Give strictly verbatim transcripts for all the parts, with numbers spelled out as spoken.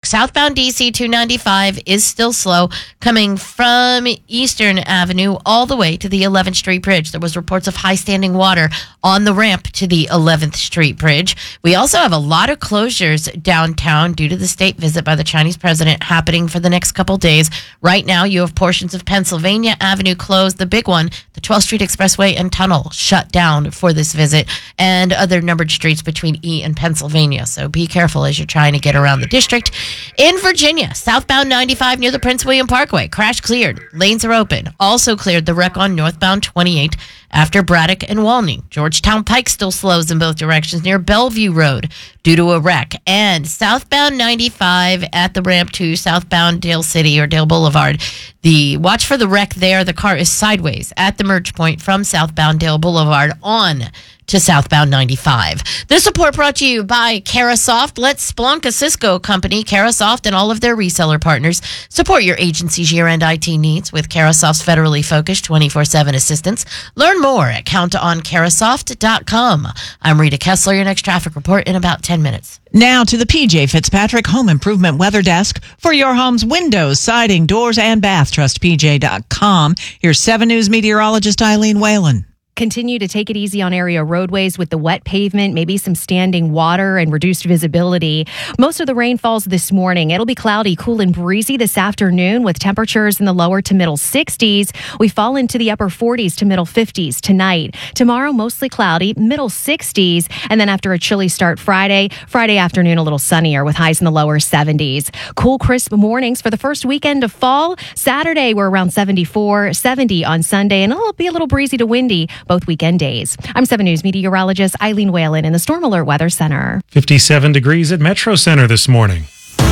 Southbound D C two ninety-five is still slow, coming from Eastern Avenue all the way to the eleventh Street Bridge. There was reports of high standing water on the ramp to the eleventh Street Bridge. We also have a lot of closures downtown due to the state visit by the Chinese president happening for the next couple days. Right now, you have portions of Pennsylvania Avenue closed. The big one, the twelfth Street Expressway and Tunnel, shut down for this visit, and other numbered streets between E and Pennsylvania. So be careful as you're trying to get around the district. In Virginia, southbound ninety-five near the Prince William Parkway, crash cleared. Lanes are open. Also cleared the wreck on northbound twenty-eight after Braddock and Walney. Georgetown Pike still slows in both directions near Bellevue Road due to a wreck. And southbound ninety-five at the ramp to southbound Dale City or Dale Boulevard. The watch for the wreck there. The car is sideways at the merge point from southbound Dale Boulevard on to southbound ninety-five. This report brought to you by Carasoft. Let Splunk, a Cisco company, Carasoft and all of their reseller partners support your agency's year-end I T needs with Carasoft's federally focused twenty-four seven assistance. Learn more at count on carasoft dot com. I'm Rita Kessler. Your next traffic report in about ten minutes. Now to the P J Fitzpatrick Home Improvement Weather Desk for your home's windows, siding, doors, and bath. Trust P J dot com. Here's seven News meteorologist Eileen Whalen. Continue to take it easy on area roadways with the wet pavement, maybe some standing water and reduced visibility. Most of the rain falls this morning. It'll be cloudy, cool, and breezy this afternoon with temperatures in the lower to middle sixties. We fall into the upper forties to middle fifties tonight. Tomorrow, mostly cloudy, middle sixties. And then after a chilly start Friday, Friday afternoon, a little sunnier with highs in the lower seventies. Cool, crisp mornings for the first weekend of fall. Saturday, we're around seventy-four, seventy on Sunday, and it'll be a little breezy to windy both weekend days. I'm seven News meteorologist Eileen Whalen in the Storm Alert Weather Center. fifty-seven degrees at Metro Center this morning.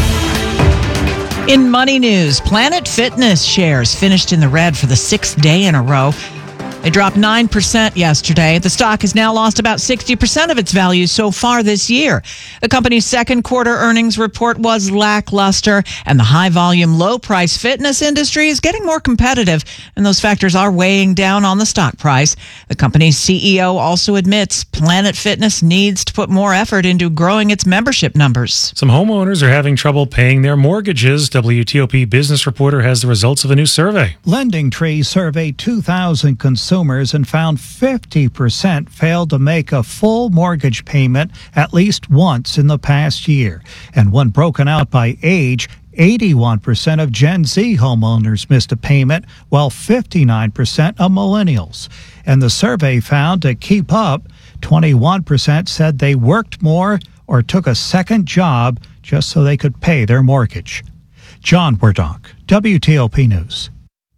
In money news, Planet Fitness shares finished in the red for the sixth day in a row. They dropped nine percent yesterday. The stock has now lost about sixty percent of its value so far this year. The company's second quarter earnings report was lackluster, and the high-volume, low-price fitness industry is getting more competitive, and those factors are weighing down on the stock price. The company's C E O also admits Planet Fitness needs to put more effort into growing its membership numbers. Some homeowners are having trouble paying their mortgages. W T O P business reporter has the results of a new survey. Lending Tree surveyed two thousand consumers and found fifty percent failed to make a full mortgage payment at least once in the past year. And when broken out by age, eighty-one percent of Gen Z homeowners missed a payment, while fifty-nine percent of millennials. And the survey found to keep up, twenty-one percent said they worked more or took a second job just so they could pay their mortgage. John Werdock, W T O P News.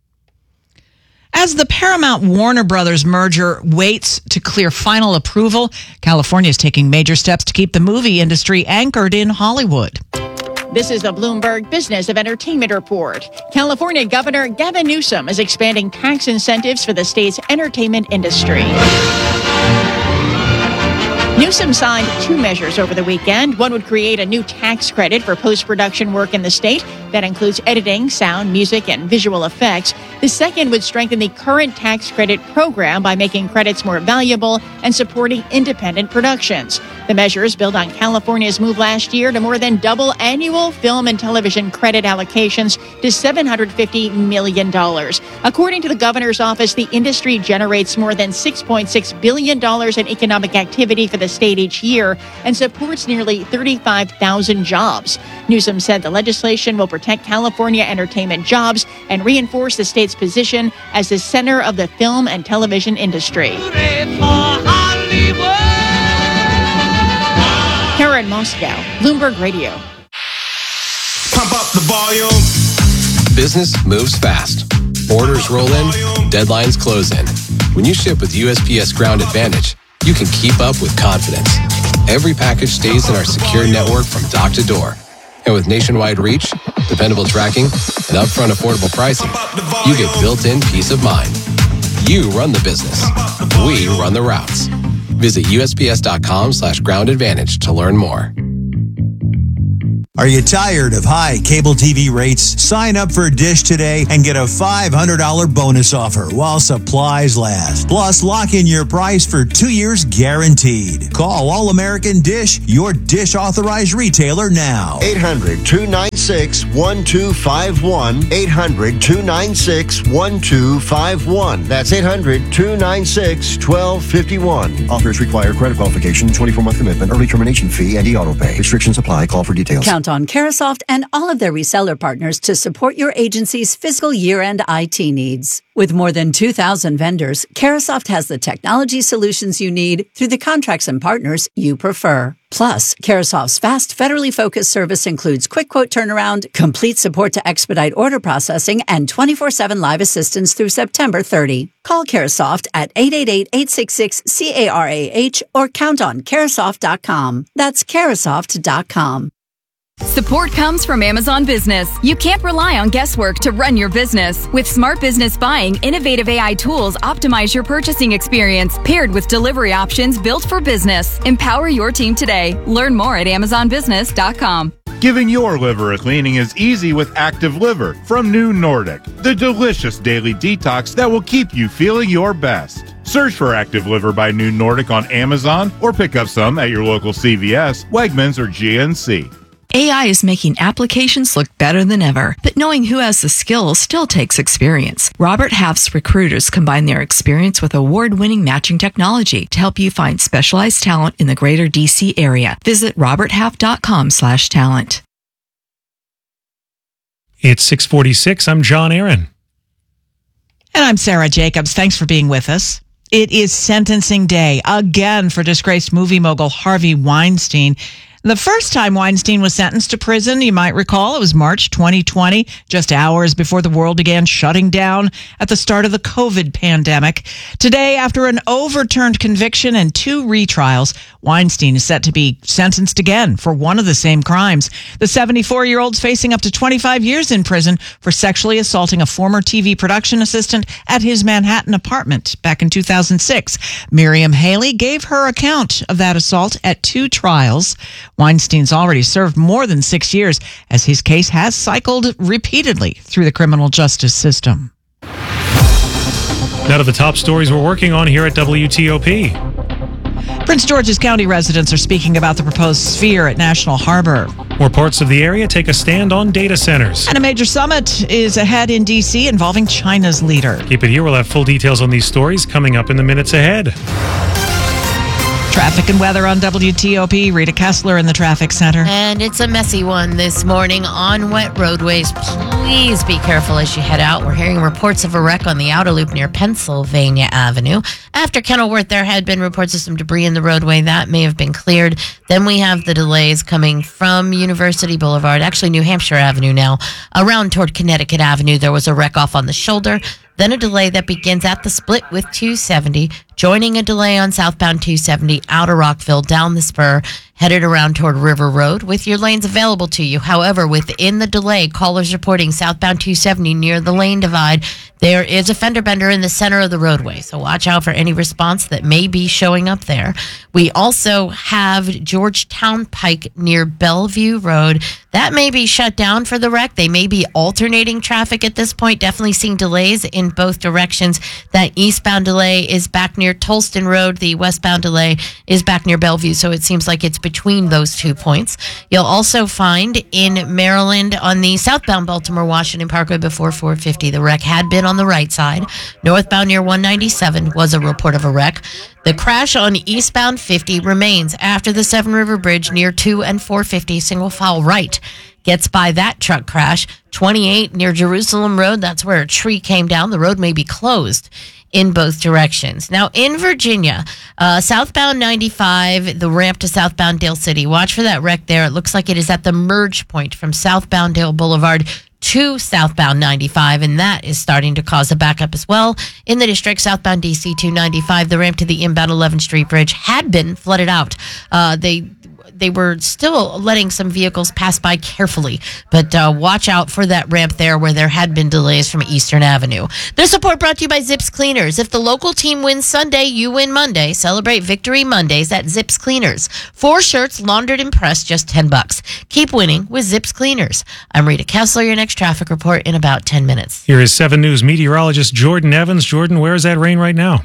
As the Paramount-Warner Brothers merger waits to clear final approval, California is taking major steps to keep the movie industry anchored in Hollywood. This is the Bloomberg Business of Entertainment Report. California Governor Gavin Newsom is expanding tax incentives for the state's entertainment industry. Newsom signed two measures over the weekend. One would create a new tax credit for post-production work in the state. That includes editing, sound, music, and visual effects. The second would strengthen the current tax credit program by making credits more valuable and supporting independent productions. The measures build on California's move last year to more than double annual film and television credit allocations to seven hundred fifty million dollars. According to the governor's office, the industry generates more than six point six billion dollars in economic activity for the state each year and supports nearly thirty-five thousand jobs. Newsom said the legislation will protect California entertainment jobs and reinforce the state's position as the center of the film and television industry. Karen Moscow, Bloomberg Radio. Pump up the volume. Business moves fast. Orders roll in, deadlines close in. When you ship with U S P S Ground Advantage, you can keep up with confidence. Every package stays in our secure network from dock to door. And with nationwide reach, dependable tracking, and upfront affordable pricing, you get built-in peace of mind. You run the business. We run the routes. Visit U S P S dot com slash ground advantage to learn more. Are you tired of high cable T V rates? Sign up for Dish today and get a five hundred dollars bonus offer while supplies last. Plus, lock in your price for two years guaranteed. Call All American Dish, your Dish authorized retailer now. eight hundred, two nine six, one two five one. eight hundred, two nine six, one two five one. That's eight hundred, two nine six, one two five one. Offers require credit qualification, twenty-four month commitment, early termination fee, and e-auto pay. Restrictions apply. Call for details. Count on Carasoft and all of their reseller partners to support your agency's fiscal year-end I T needs. With more than two thousand vendors, Carasoft has the technology solutions you need through the contracts and partners you prefer. Plus, Carasoft's fast, federally focused service includes quick quote turnaround, complete support to expedite order processing, and twenty-four seven live assistance through September thirtieth. Call Carasoft at eight eight eight, eight six six, C A R A H or count on Carasoft dot com. That's Carasoft dot com. Support comes from Amazon Business. You can't rely on guesswork to run your business. With Smart Business Buying, innovative A I tools optimize your purchasing experience, paired with delivery options built for business. Empower your team today. Learn more at Amazon Business dot com. Giving your liver a cleaning is easy with Active Liver from New Nordic, the delicious daily detox that will keep you feeling your best. Search for Active Liver by New Nordic on Amazon or pick up some at your local C V S, Wegmans, or G N C. A I is making applications look better than ever, but knowing who has the skills still takes experience. Robert Half's recruiters combine their experience with award-winning matching technology to help you find specialized talent in the greater D C area. Visit robert half dot com slash talent. It's six forty-six. I'm John Aaron. And I'm Sarah Jacobs. Thanks for being with us. It is sentencing day again for disgraced movie mogul Harvey Weinstein. The first time Weinstein was sentenced to prison, you might recall, it was March twenty twenty, just hours before the world began shutting down at the start of the COVID pandemic. Today, after an overturned conviction and two retrials, Weinstein is set to be sentenced again for one of the same crimes. The seventy-four-year-old's facing up to twenty-five years in prison for sexually assaulting a former T V production assistant at his Manhattan apartment back in two thousand six. Miriam Haley gave her account of that assault at two trials. Weinstein's already served more than six years as his case has cycled repeatedly through the criminal justice system. Now to the top stories we're working on here at W T O P. Prince George's County residents are speaking about the proposed sphere at National Harbor. More parts of the area take a stand on data centers. And a major summit is ahead in D C involving China's leader. Keep it here. We'll have full details on these stories coming up in the minutes ahead. Traffic and weather on W T O P. Rita Kessler in the traffic center. And it's a messy one this morning on wet roadways. Please be careful as you head out. We're hearing reports of a wreck on the outer loop near Pennsylvania Avenue. After Kenilworth, there had been reports of some debris in the roadway. That may have been cleared. Then we have the delays coming from University Boulevard, actually New Hampshire Avenue now, around toward Connecticut Avenue. There was a wreck off on the shoulder. Then a delay that begins at the split with two seventy, joining a delay on southbound two seventy out of Rockville down the spur, headed around toward River Road with your lanes available to you. However, within the delay, callers reporting southbound two seventy near the lane divide, there is a fender bender in the center of the roadway. So watch out for any response that may be showing up there. We also have Georgetown Pike near Bellevue Road. That may be shut down for the wreck. They may be alternating traffic at this point, definitely seeing delays in both directions. That eastbound delay is back near Tolston Road. The westbound delay is back near Bellevue, so it seems like it's between those two points. You'll also find in Maryland on the southbound Baltimore-Washington Parkway before four fifty, the wreck had been on the right side. Northbound near one ninety-seven was a report of a wreck. The crash on eastbound fifty remains after the Seven River Bridge near two and four fifty, single file right. Gets by that truck crash. twenty-eight near Jerusalem Road, that's where a tree came down. The road may be closed in both directions. Now, in Virginia, uh, southbound ninety-five, the ramp to southbound Dale City. Watch for that wreck there. It looks like it is at the merge point from southbound Dale Boulevard to southbound ninety-five, and that is starting to cause a backup as well. In the district, southbound D C two ninety-five, the ramp to the inbound eleventh Street Bridge had been flooded out. Uh, they they were still letting some vehicles pass by carefully, but uh, watch out for that ramp there where there had been delays from Eastern Avenue. This report brought to you by Zips Cleaners. If the local team wins Sunday, you win Monday. Celebrate Victory Mondays at Zips Cleaners. Four shirts, laundered and pressed, just ten bucks. Keep winning with Zips Cleaners. I'm Rita Kessler, your next traffic report in about ten minutes. Here is seven News meteorologist Jordan Evans. Jordan, where is that rain right now?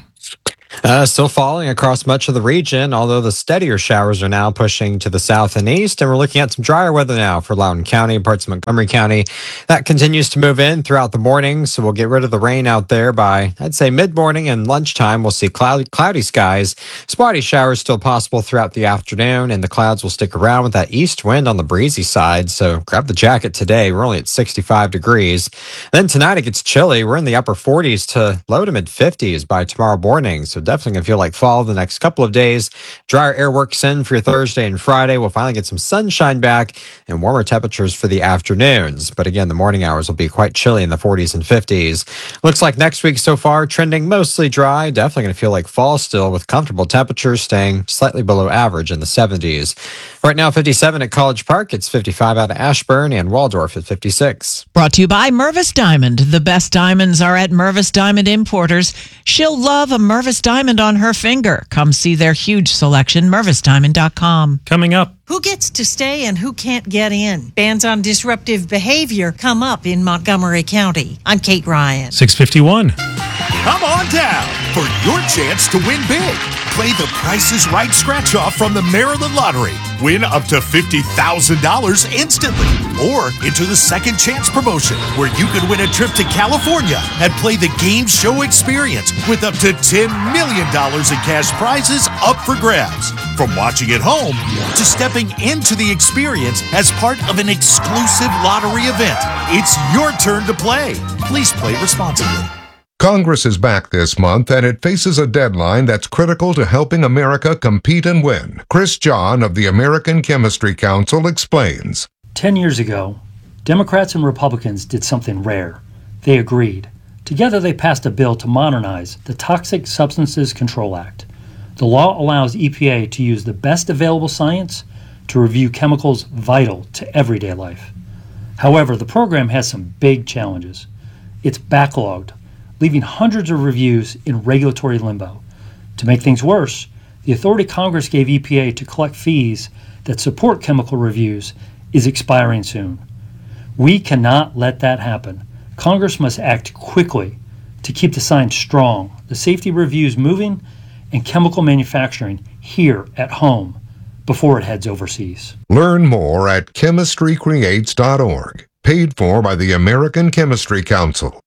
Uh, still falling across much of the region, although the steadier showers are now pushing to the south and east, and we're looking at some drier weather now for Loudoun County and parts of Montgomery County. That continues to move in throughout the morning, so we'll get rid of the rain out there by, I'd say, mid-morning and lunchtime. We'll see cloudy, cloudy skies. Spotty showers still possible throughout the afternoon, and the clouds will stick around with that east wind on the breezy side, so grab the jacket today. We're only at sixty-five degrees. Then tonight it gets chilly. We're in the upper forties to low to mid-fifties by tomorrow morning, so definitely going to feel like fall the next couple of days. Drier air works in for your Thursday and Friday. We'll finally get some sunshine back and warmer temperatures for the afternoons. But again, the morning hours will be quite chilly in the forties and fifties. Looks like next week so far trending mostly dry. Definitely going to feel like fall still with comfortable temperatures staying slightly below average in the seventies. Right now, fifty-seven at College Park. It's fifty-five out of Ashburn and Waldorf at fifty-six. Brought to you by Mervis Diamond. The best diamonds are at Mervis Diamond Importers. She'll love a Mervis Diamond on her finger. Come see their huge selection, mervis diamond dot com. Coming up. Who gets to stay and who can't get in? Bans on disruptive behavior come up in Montgomery County. I'm Kate Ryan. six fifty-one. Come on down for your chance to win big. Play the Price is Right scratch-off from the Maryland Lottery. Win up to fifty thousand dollars instantly. Or enter the Second Chance promotion, where you could win a trip to California and play the game show experience with up to ten million dollars in cash prizes up for grabs. From watching at home to stepping into the experience as part of an exclusive lottery event, it's your turn to play. Please play responsibly. Congress is back this month, and it faces a deadline that's critical to helping America compete and win. Chris John of the American Chemistry Council explains. Ten years ago, Democrats and Republicans did something rare. They agreed. Together they passed a bill to modernize the Toxic Substances Control Act. The law allows E P A to use the best available science to review chemicals vital to everyday life. However, the program has some big challenges. It's backlogged, leaving hundreds of reviews in regulatory limbo. To make things worse, the authority Congress gave E P A to collect fees that support chemical reviews is expiring soon. We cannot let that happen. Congress must act quickly to keep the science strong, the safety reviews moving, and chemical manufacturing here at home before it heads overseas. Learn more at chemistry creates dot org. Paid for by the American Chemistry Council.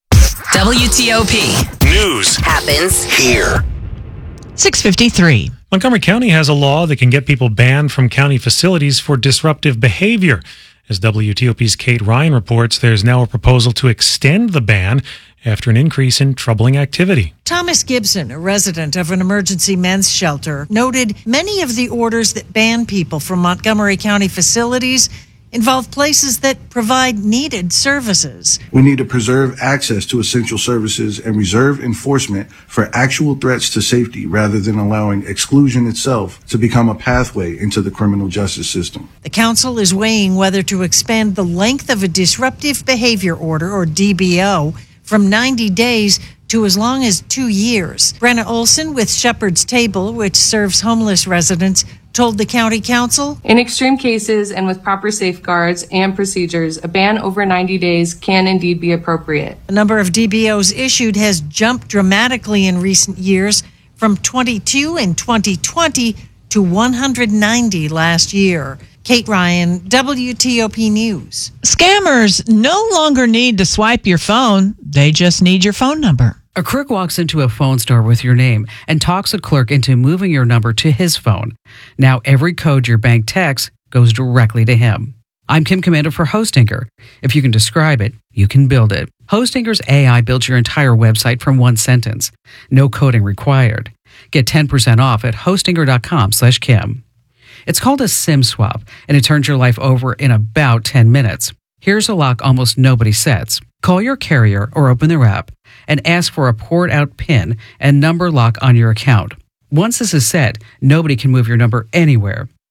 W T O P News happens here. six fifty-three. Montgomery County has a law that can get people banned from county facilities for disruptive behavior. As W T O P's Kate Ryan reports, there's now a proposal to extend the ban after an increase in troubling activity. Thomas Gibson, a resident of an emergency men's shelter, noted many of the orders that ban people from Montgomery County facilities involve places that provide needed services. We need to preserve access to essential services and reserve enforcement for actual threats to safety rather than allowing exclusion itself to become a pathway into the criminal justice system. The council is weighing whether to expand the length of a disruptive behavior order, or D B O, from ninety days to as long as two years. Brenna Olson with Shepherd's Table, which serves homeless residents, told the county council, in extreme cases and with proper safeguards and procedures, a ban over ninety days can indeed be appropriate. The number of D B Os issued has jumped dramatically in recent years, from twenty-two in twenty twenty to one hundred ninety last year. Kate Ryan, W T O P News. Scammers no longer need to swipe your phone. They just need your phone number. A crook walks into a phone store with your name and talks a clerk into moving your number to his phone. Now every code your bank texts goes directly to him. I'm Kim Commander for Hostinger. If you can describe it, you can build it. Hostinger's A I builds your entire website from one sentence. No coding required. Get ten percent off at hostinger.com slash Kim. It's called a SIM swap, and it turns your life over in about ten minutes. Here's a lock almost nobody sets. Call your carrier or open their app and ask for a poured-out PIN and number lock on your account. Once this is set, nobody can move your number anywhere.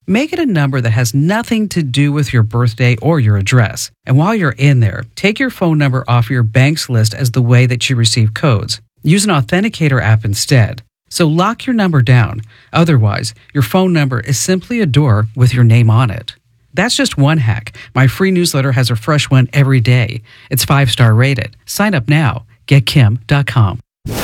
Make it a number that has nothing to do with your birthday or your address. And while you're in there, take your phone number off your bank's list as the way that you receive codes. Use an authenticator app instead. So lock your number down. Otherwise, your phone number is simply a door with your name on it. That's just one hack. My free newsletter has a fresh one every day. It's five-star rated. Sign up now. get kim dot com.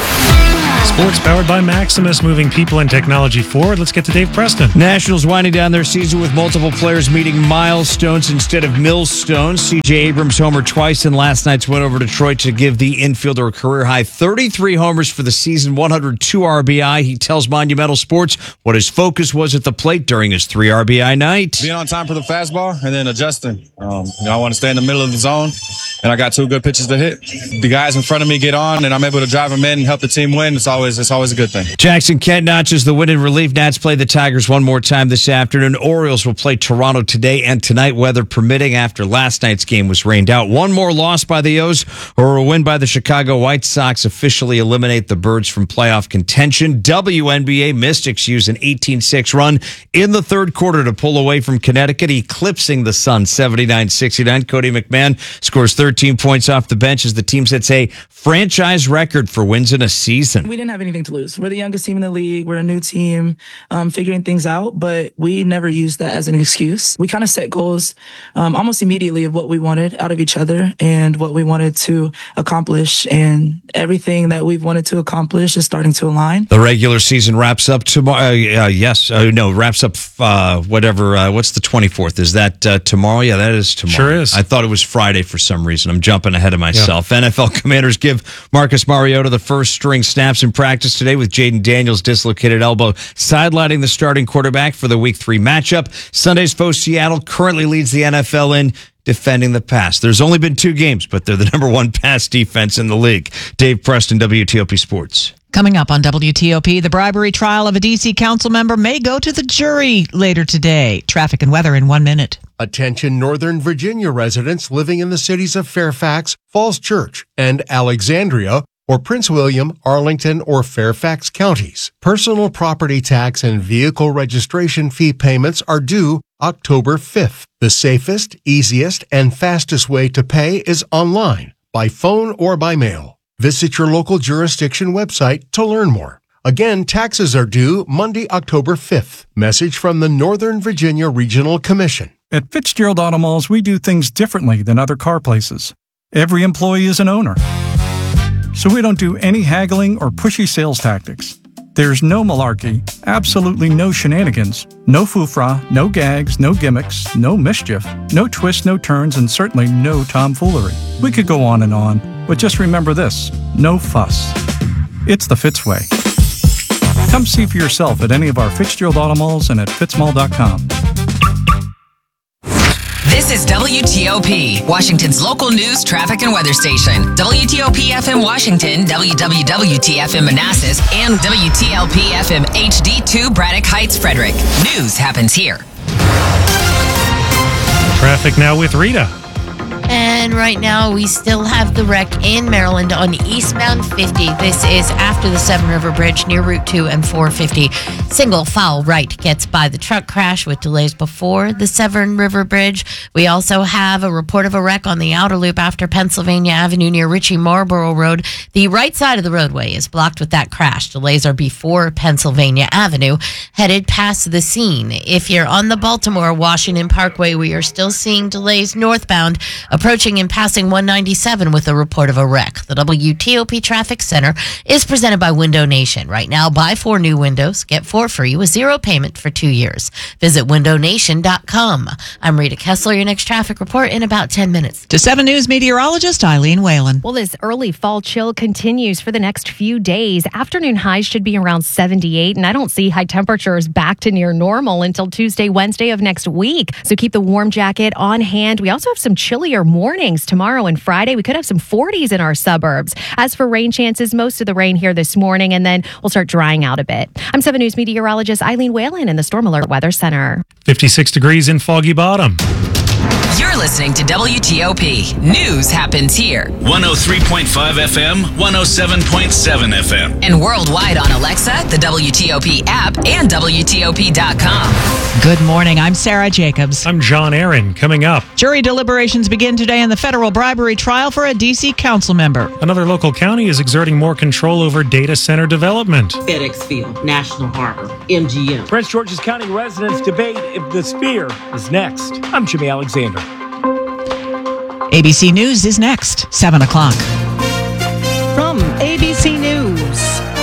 Sports powered by Maximus, moving people and technology forward. Let's get to Dave Preston. Nationals winding down their season with multiple players meeting milestones instead of millstones. C J Abrams homered twice in last night's win over Detroit to give the infielder a career-high thirty-three homers for the season, one hundred two R B I. He tells Monumental Sports what his focus was at the plate during his three R B I night. Being on time for the fastball and then adjusting. Um, you know, I want to stay in the middle of the zone, and I got two good pitches to hit. The guys in front of me get on, and I'm able to drive them in and help the team win. It's always it's always a good thing. Jackson Kent notches the win in relief. Nats play the Tigers one more time this afternoon. Orioles will play Toronto today and tonight, weather permitting, after last night's game was rained out. One more loss by the O's or a win by the Chicago White Sox officially eliminate the Birds from playoff contention. W N B A Mystics use an eighteen six run in the third quarter to pull away from Connecticut, eclipsing the Suns seventy-nine sixty-nine. Cody McMahon scores thirteen points off the bench as the team sets a franchise record for wins in a season. We didn't have anything to lose. We're the youngest team in the league. We're a new team, um, figuring things out, but we never used that as an excuse. We kind of set goals um, almost immediately of what we wanted out of each other and what we wanted to accomplish, and everything that we've wanted to accomplish is starting to align. The regular season wraps up tomorrow. Uh, uh, yes, uh, no, wraps up uh, whatever. Uh, what's the twenty-fourth? Is that uh, tomorrow? Yeah, that is tomorrow. Sure is. I thought it was Friday for some reason. I'm jumping ahead of myself. Yeah. N F L Commanders give Marcus Mariota the first string snaps in practice today, with Jaden Daniels' dislocated elbow sidelining the starting quarterback for the week three matchup. Sunday's foe, Seattle, currently leads the N F L in defending the pass. There's only been two games, but they're the number one pass defense in the league. Dave Preston, W T O P Sports. Coming up on W T O P, the bribery trial of a D C council member may go to the jury later today. Traffic and weather in one minute. Attention Northern Virginia residents living in the cities of Fairfax, Falls Church, and Alexandria, or Prince William, Arlington, or Fairfax counties. Personal property tax and vehicle registration fee payments are due October fifth. The safest, easiest, and fastest way to pay is online, by phone or by mail. Visit your local jurisdiction website to learn more. Again, taxes are due Monday, October fifth. Message from the Northern Virginia Regional Commission. At Fitzgerald Auto Malls, we do things differently than other car places. Every employee is an owner. So we don't do any haggling or pushy sales tactics. There's no malarkey, absolutely no shenanigans, no foofra, no gags, no gimmicks, no mischief, no twists, no turns, and certainly no tomfoolery. We could go on and on, but just remember this: no fuss. It's the Fitz way. Come see for yourself at any of our Fitzgerald Auto Malls and at fitzmall dot com. This is W T O P, Washington's local news, traffic, and weather station. W T O P F M Washington, W W W T F M Manassas, and W T L P F M H D two Braddock Heights, Frederick. News happens here. Traffic now with Rita. And right now, we still have the wreck in Maryland on eastbound fifty. This is after the Seven River Bridge near Route two and four fifty. Single file right gets by the truck crash with delays before the Severn River Bridge. We also have a report of a wreck on the outer loop after Pennsylvania Avenue near Ritchie Marlboro Road. The right side of the roadway is blocked with that crash. Delays are before Pennsylvania Avenue, headed past the scene. If you're on the Baltimore Washington Parkway, we are still seeing delays northbound, approaching and passing one ninety-seven with a report of a wreck. The W T O P Traffic Center is presented by Window Nation. Right now, buy four new windows, get four free with zero payment for two years. Visit window nation dot com. I'm Rita Kessler, your next traffic report in about ten minutes. To seven News meteorologist Eileen Whalen. Well, this early fall chill continues for the next few days. Afternoon highs should be around seventy-eight, and I don't see high temperatures back to near normal until Tuesday, Wednesday of next week. So keep the warm jacket on hand. We also have some chillier mornings tomorrow and Friday. We could have some forties in our suburbs. As for rain chances, most of the rain here this morning, and then we'll start drying out a bit. I'm seven News meteorologist Eileen Whalen in the Storm Alert Weather Center. fifty-six degrees in Foggy Bottom. You're listening to W T O P. News happens here. one oh three point five F M, one oh seven point seven F M. And worldwide on Alexa, the W T O P app, and W T O P dot com. Good morning. I'm Sarah Jacobs. I'm John Aaron. Coming up, jury deliberations begin today in the federal bribery trial for a D C council member. Another local county is exerting more control over data center development. FedEx Field, National Harbor, M G M. Prince George's County residents debate if the Sphere is next. I'm Jimmy Alexander. A B C News is next, seven o'clock. From A B C News,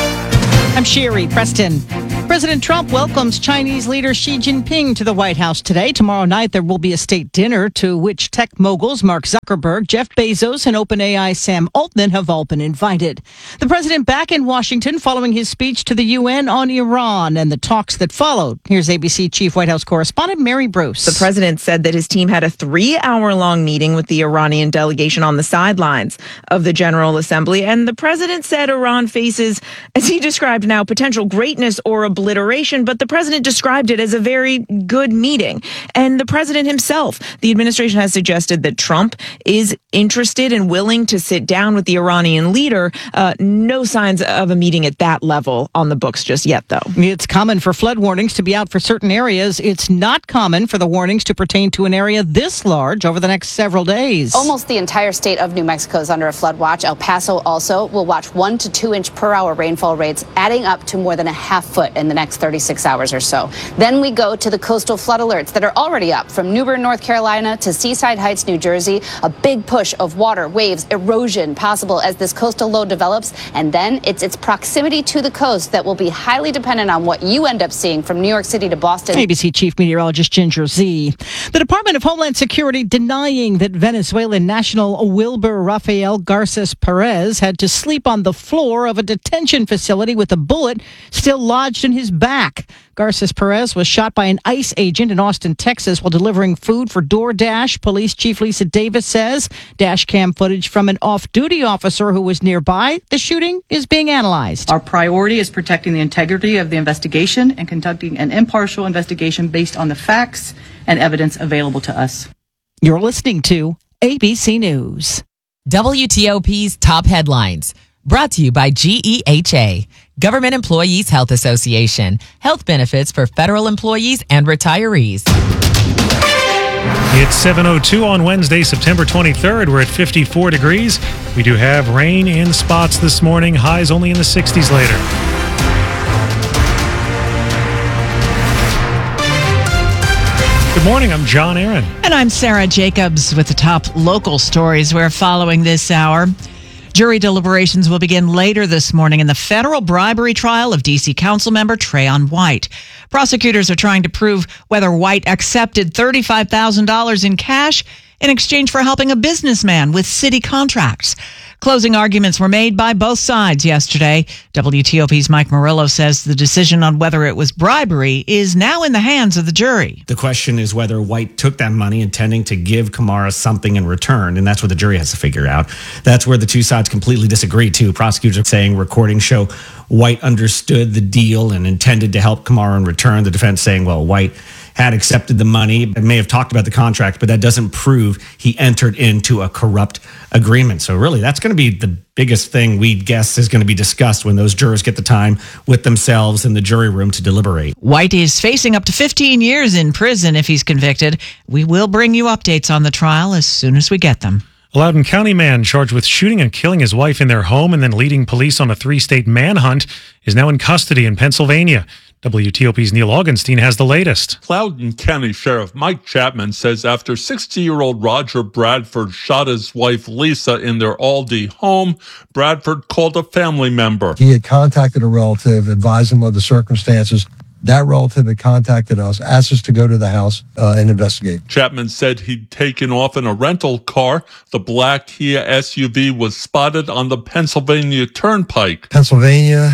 I'm Sherry Preston. President Trump welcomes Chinese leader Xi Jinping to the White House today. Tomorrow night, there will be a state dinner to which tech moguls Mark Zuckerberg, Jeff Bezos, and OpenAI Sam Altman have all been invited. The president back in Washington following his speech to the U N on Iran and the talks that followed. Here's A B C Chief White House correspondent Mary Bruce. The president said that his team had a three-hour-long meeting with the Iranian delegation on the sidelines of the General Assembly, and the president said Iran faces, as he described now, potential greatness or obliteration, but the president described it as a very good meeting. And the president himself, the administration has suggested that Trump is interested and willing to sit down with the Iranian leader. Uh, no signs of a meeting at that level on the books just yet, though. It's common for flood warnings to be out for certain areas. It's not common for the warnings to pertain to an area this large over the next several days. Almost the entire state of New Mexico is under a flood watch. El Paso also will watch one to two inch per hour rainfall rates, adding up to more than a half foot in the next thirty-six hours or so. Then we go to the coastal flood alerts that are already up from New Bern, North Carolina to Seaside Heights, New Jersey. A big push of water, waves, erosion possible as this coastal low develops. And then it's its proximity to the coast that will be highly dependent on what you end up seeing from New York City to Boston. A B C Chief Meteorologist Ginger Z. The Department of Homeland Security denying that Venezuelan national Wilber Rafael Garces Perez had to sleep on the floor of a detention facility with a bullet still lodged in his back. Garces Perez was shot by an ICE agent in Austin, Texas, while delivering food for DoorDash. Police Chief Lisa Davis says dash cam footage from an off-duty officer who was nearby the shooting is being analyzed. Our priority is protecting the integrity of the investigation and conducting an impartial investigation based on the facts and evidence available to us. You're listening to A B C News. W T O P's top headlines. Brought to you by G E H A, Government Employees Health Association. Health benefits for federal employees and retirees. It's seven oh two on Wednesday, September twenty-third. We're at fifty-four degrees. We do have rain in spots this morning. Highs only in the sixties later. Good morning, I'm John Aaron. And I'm Sarah Jacobs with the top local stories we're following this hour. Jury deliberations will begin later this morning in the federal bribery trial of D C council member Trayon White. Prosecutors are trying to prove whether White accepted thirty-five thousand dollars in cash in exchange for helping a businessman with city contracts. Closing arguments were made by both sides yesterday. W T O P's Mike Murillo says the decision on whether it was bribery is now in the hands of the jury. The question is whether White took that money intending to give Kamara something in return, and that's what the jury has to figure out. That's where the two sides completely disagree, too. Prosecutors are saying recordings show White understood the deal and intended to help Kamara in return. The defense saying, well, White had accepted the money and may have talked about the contract, but that doesn't prove he entered into a corrupt agreement. So really, that's going to be the biggest thing we guess is going to be discussed when those jurors get the time with themselves in the jury room to deliberate. White is facing up to fifteen years in prison if he's convicted. We will bring you updates on the trial as soon as we get them. A Loudoun County man charged with shooting and killing his wife in their home and then leading police on a three-state manhunt is now in custody in Pennsylvania. W T O P's Neil Augenstein has the latest. Loudoun County Sheriff Mike Chapman says after sixty-year-old Roger Bradford shot his wife Lisa in their Aldie home, Bradford called a family member. He had contacted a relative, advised him of the circumstances. That relative had contacted us, asked us to go to the house uh, and investigate. Chapman said he'd taken off in a rental car. The black Kia S U V was spotted on the Pennsylvania Turnpike. Pennsylvania,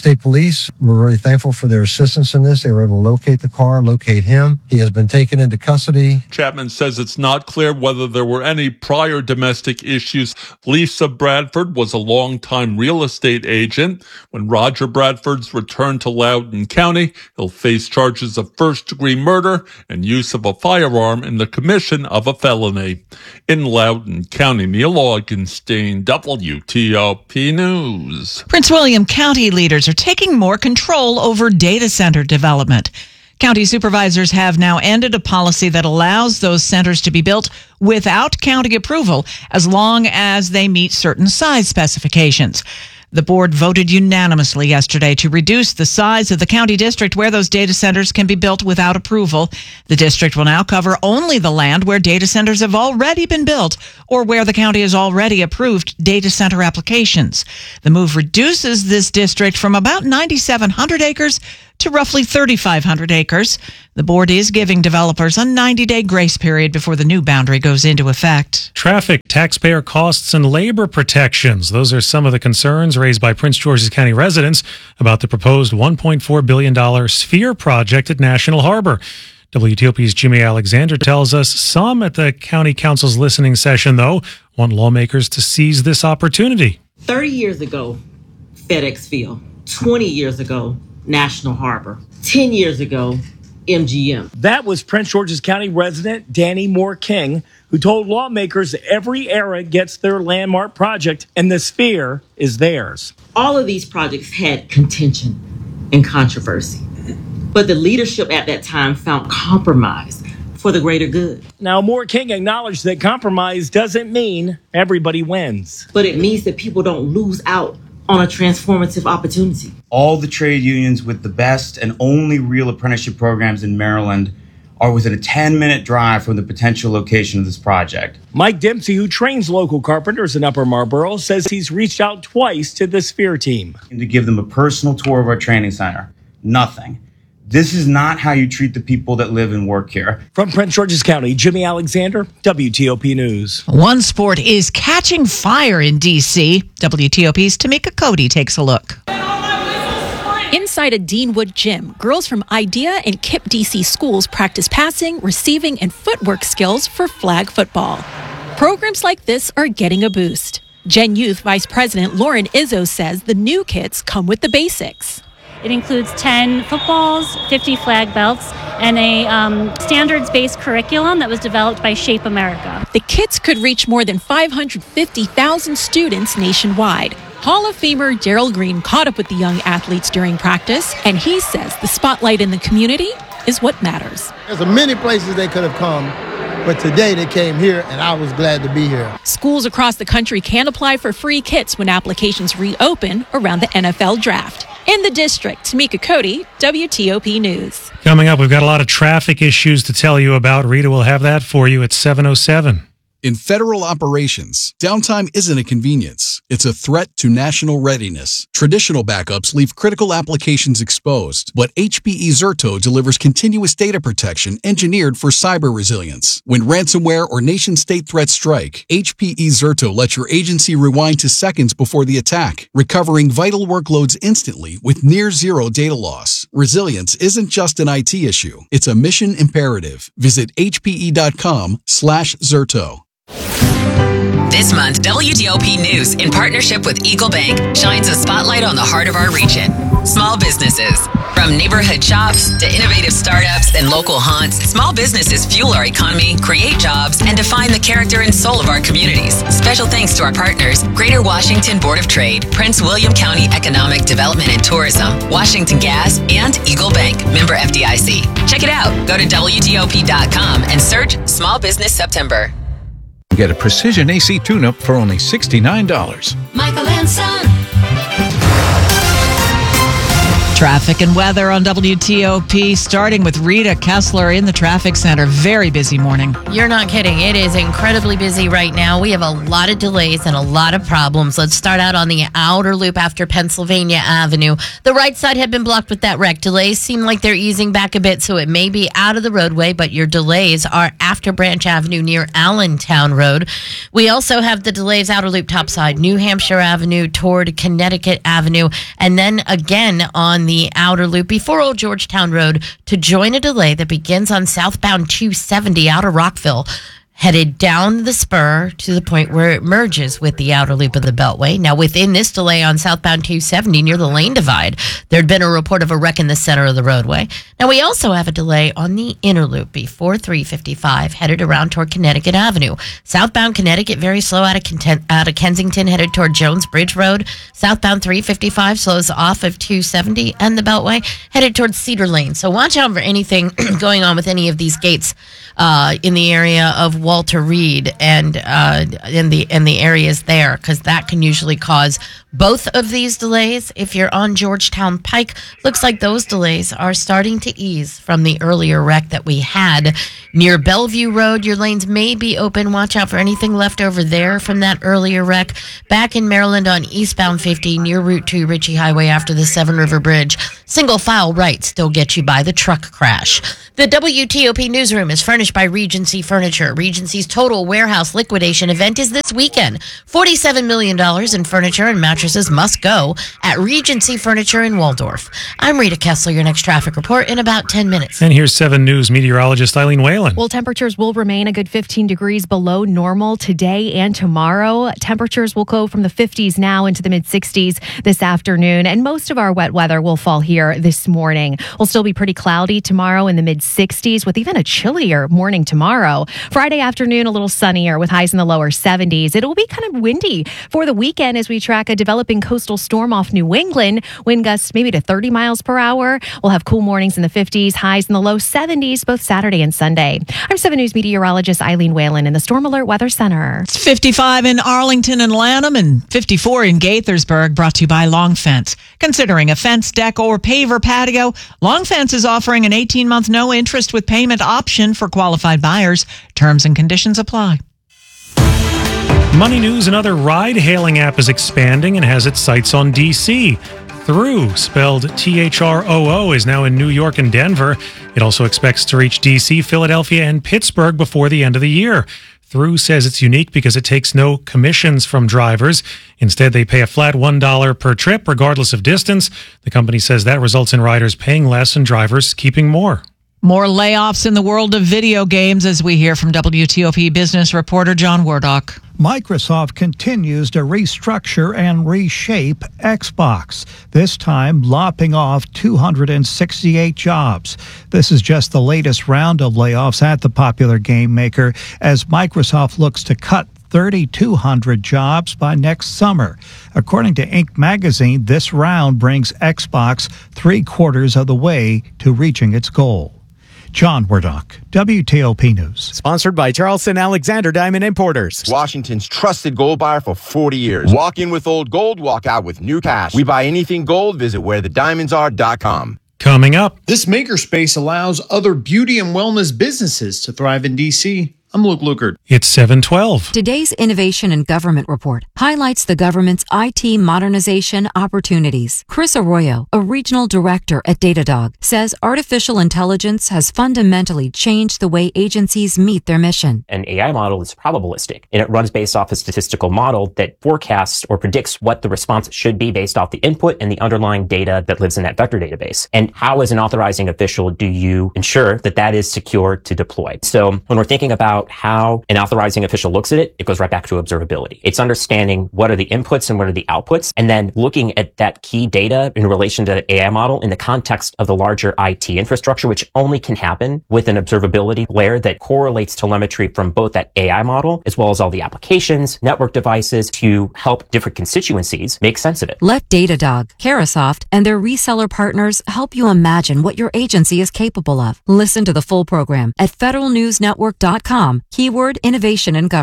State Police, we're very thankful for their assistance in this. They were able to locate the car, locate him. He has been taken into custody. Chapman says it's not clear whether there were any prior domestic issues. Lisa Bradford was a longtime real estate agent. When Roger Bradford's returned to Loudoun County, he'll face charges of first-degree murder and use of a firearm in the commission of a felony. In Loudoun County, Neil Augenstein, W T O P News. Prince William County leaders are taking more control over data center development. County supervisors have now ended a policy that allows those centers to be built without county approval as long as they meet certain size specifications. The board voted unanimously yesterday to reduce the size of the county district where those data centers can be built without approval. The district will now cover only the land where data centers have already been built or where the county has already approved data center applications. The move reduces this district from about nine thousand seven hundred acres to roughly three thousand five hundred acres. The board is giving developers a ninety-day grace period before the new boundary goes into effect. Traffic, taxpayer costs, and labor protections. Those are some of the concerns raised by Prince George's County residents about the proposed one point four billion dollars Sphere project at National Harbor. W T O P's Jimmy Alexander tells us some at the county council's listening session, though, want lawmakers to seize this opportunity. thirty years ago, FedEx Field. twenty years ago, National Harbor. ten years ago, M G M. That was Prince George's County resident Danny Moore King, who told lawmakers every era gets their landmark project and the Sphere is theirs. All of these projects had contention and controversy, but the leadership at that time found compromise for the greater good. Now, Moore King acknowledged that compromise doesn't mean everybody wins, but it means that people don't lose out on a transformative opportunity. All the trade unions with the best and only real apprenticeship programs in Maryland are within a ten-minute drive from the potential location of this project. Mike Dempsey, who trains local carpenters in Upper Marlboro, says he's reached out twice to the Sphere team. And to give them a personal tour of our training center. Nothing. This is not how you treat the people that live and work here. From Prince George's County, Jimmy Alexander, W T O P News. One sport is catching fire in D C W T O P's Tamika Cody takes a look. Inside a Deanwood gym, girls from IDEA and KIPP D C schools practice passing, receiving, and footwork skills for flag football. Programs like this are getting a boost. Gen Youth Vice President Lauren Izzo says the new kits come with the basics. It includes ten footballs, fifty flag belts, and a um, standards-based curriculum that was developed by Shape America. The kits could reach more than five hundred fifty thousand students nationwide. Hall of Famer Darryl Green caught up with the young athletes during practice, and he says the spotlight in the community is what matters. There's many places they could have come, but today they came here, and I was glad to be here. Schools across the country can apply for free kits when applications reopen around the N F L draft. In the district, Tamika Cody, W T O P News. Coming up, we've got a lot of traffic issues to tell you about. Rita will have that for you at seven oh seven. In federal operations, downtime isn't a convenience. It's a threat to national readiness. Traditional backups leave critical applications exposed, but H P E Zerto delivers continuous data protection engineered for cyber resilience. When ransomware or nation-state threats strike, H P E Zerto lets your agency rewind to seconds before the attack, recovering vital workloads instantly with near-zero data loss. Resilience isn't just an I T issue. It's a mission imperative. Visit hpe.com slash Zerto. This month, W T O P News, in partnership with Eagle Bank, shines a spotlight on the heart of our region. Small businesses. From neighborhood shops to innovative startups and local haunts, small businesses fuel our economy, create jobs, and define the character and soul of our communities. Special thanks to our partners, Greater Washington Board of Trade, Prince William County Economic Development and Tourism, Washington Gas, and Eagle Bank, member F D I C. Check it out. Go to W T O P dot com and search Small Business September. Get a precision A C tune-up for only sixty-nine dollars. Michael and Son. Traffic and weather on W T O P, starting with Rita Kessler in the traffic center. Very busy morning. You're not kidding. It is incredibly busy right now. We have a lot of delays and a lot of problems. Let's start out on the outer loop after Pennsylvania Avenue. The right side had been blocked with that wreck. Delays seem like they're easing back a bit, so it may be out of the roadway, but your delays are after Branch Avenue near Allentown Road. We also have the delays outer loop topside, New Hampshire Avenue toward Connecticut Avenue, and then again on the outer loop before Old Georgetown Road to join a delay that begins on southbound two seventy out of Rockville, headed down the spur to the point where it merges with the outer loop of the Beltway. Now, within this delay on southbound two seventy near the lane divide, there'd been a report of a wreck in the center of the roadway. Now, we also have a delay on the inner loop before three fifty-five, headed around toward Connecticut Avenue. Southbound Connecticut, very slow out of, Content- out of Kensington, headed toward Jones Bridge Road. Southbound three fifty-five slows off of two seventy and the Beltway, headed towards Cedar Lane. So watch out for anything going on with any of these gates uh, in the area of Walter Reed and uh, in the in the areas there, because that can usually cause both of these delays. If you're on Georgetown Pike, looks like those delays are starting to ease from the earlier wreck that we had near Bellevue Road. Your lanes may be open. Watch out for anything left over there from that earlier wreck. Back in Maryland on eastbound fifty near Route two Ritchie Highway after the Seven River Bridge, single file right still gets you by the truck crash. The W T O P newsroom is furnished by Regency Furniture. Regency's total warehouse liquidation event is this weekend. forty-seven million dollars in furniture and mattresses must go at Regency Furniture in Waldorf. I'm Rita Kessler, your next traffic report in about ten minutes. And here's seven News meteorologist Eileen Whalen. Well, temperatures will remain a good fifteen degrees below normal today and tomorrow. Temperatures will go from the fifties now into the mid-sixties this afternoon, and most of our wet weather will fall here this morning. We'll still be pretty cloudy tomorrow in the mid-sixties with even a chillier morning tomorrow. Friday afternoon, a little sunnier with highs in the lower seventies. It'll be kind of windy for the weekend as we track a developing coastal storm off New England. Wind gusts maybe to thirty miles per hour. We'll have cool mornings in the fifties, highs in the low seventies both Saturday and Sunday. I'm seven News meteorologist Eileen Whalen in the Storm Alert Weather Center. It's fifty-five in Arlington and Lanham and fifty-four in Gaithersburg, brought to you by Long Fence. Considering a fence, deck, or paver patio, Long Fence is offering an eighteen-month no-interest with payment option for qualified buyers. Terms and conditions apply. Money News, another ride-hailing app, is expanding and has its sights on D C. Through, spelled T H R O O, is now in New York and Denver. It also expects to reach D C, Philadelphia, and Pittsburgh before the end of the year. Through says it's unique because it takes no commissions from drivers. Instead, they pay a flat one dollar per trip, regardless of distance. The company says that results in riders paying less and drivers keeping more. More layoffs in the world of video games, as we hear from W T O P business reporter John Wardock. Microsoft continues to restructure and reshape Xbox, this time lopping off two hundred sixty-eight jobs. This is just the latest round of layoffs at the popular game maker as Microsoft looks to cut three thousand two hundred jobs by next summer. According to Inc magazine, this round brings Xbox three quarters of the way to reaching its goal. John Wardock, W T O P News. Sponsored by Charleston Alexander Diamond Importers. Washington's trusted gold buyer for forty years. Walk in with old gold, walk out with new cash. We buy anything gold. Visit where the diamonds are dot com. Coming up. This makerspace allows other beauty and wellness businesses to thrive in D C. I'm Luke Lukert. It's seven twelve. Today's Innovation in Government Report highlights the government's I T modernization opportunities. Chris Arroyo, a regional director at Datadog, says artificial intelligence has fundamentally changed the way agencies meet their mission. An A I model is probabilistic, and it runs based off a statistical model that forecasts or predicts what the response should be based off the input and the underlying data that lives in that vector database. And how, as an authorizing official, do you ensure that that is secure to deploy? So when we're thinking about how an authorizing official looks at it, it goes right back to observability. It's understanding what are the inputs and what are the outputs, and then looking at that key data in relation to the A I model in the context of the larger I T infrastructure, which only can happen with an observability layer that correlates telemetry from both that A I model as well as all the applications, network devices to help different constituencies make sense of it. Let Datadog, Carahsoft, and their reseller partners help you imagine what your agency is capable of. Listen to the full program at federal news network dot com. Keyword innovation in government.